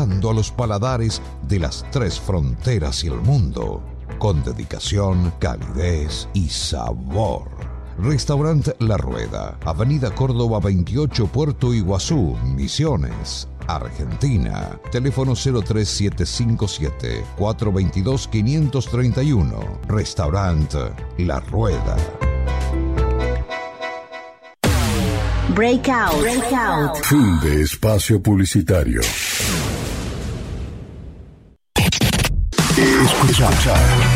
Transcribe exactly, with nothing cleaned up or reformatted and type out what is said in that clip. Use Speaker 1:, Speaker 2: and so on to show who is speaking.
Speaker 1: llegando a los paladares de las tres fronteras y el mundo, con dedicación, calidez y sabor. Restaurante La Rueda, Avenida Córdoba veintiocho, Puerto Iguazú, Misiones, Argentina. Teléfono cero tres siete cinco siete, cuatro dos dos, cinco tres uno. Restaurante La Rueda.
Speaker 2: Breakout. Breakout.
Speaker 3: Fin de espacio publicitario. Escuchar